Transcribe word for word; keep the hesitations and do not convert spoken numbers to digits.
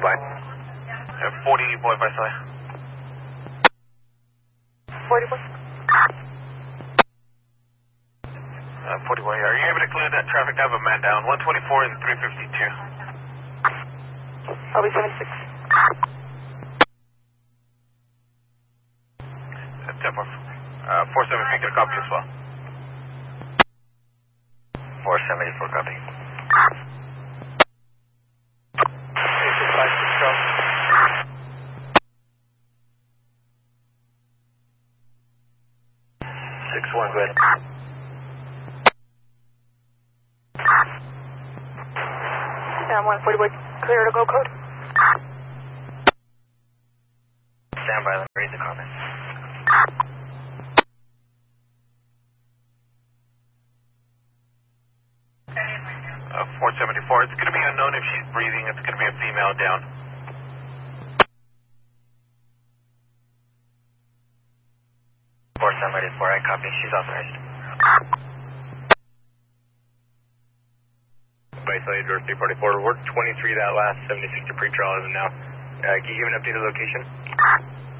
Bye. Uh, forty boy by Soy. forty boy. Uh, forty boy, are you able to clear that traffic? I have a man down. one twenty-four and three fifty-two. I'll be seventy-six. Uh, ten four. Uh, four seven, make it a copy as well. four seventy-four, copy. six one, go ahead. Yeah, one forty boy, clear to go code. Stand by, let me read the comments. Uh, four seventy-four, it's going to be unknown if she's breathing. It's going to be a female down. four seventy-four, I copy. She's authorized. By Soy, George three forty-four, work twenty-three, that last seventy-six to pre-trial as of now. Uh, can you give an updated location?